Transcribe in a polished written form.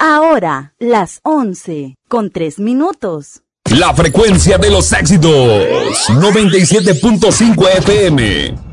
Ahora, las 11:03. La frecuencia de los éxitos. 97.5 FM.